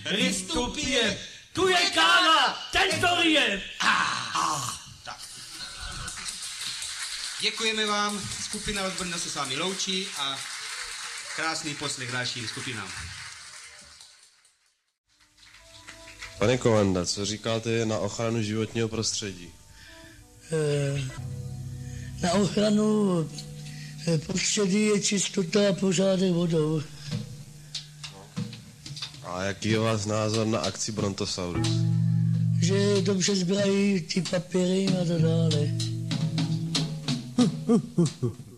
Vystupuje, tu je káva, ten to je. Tak. Děkujeme vám, skupina od Brna se s vámi loučí a krásný poslech dalším skupinám. Pane Kovanda, co říkáte na ochranu životního prostředí? Na ochranu prostředí je čistota a pořádek vodou. A jaký je váš názor na akci Brontosaurus? Že dobře sbírají ty papíry a to dále.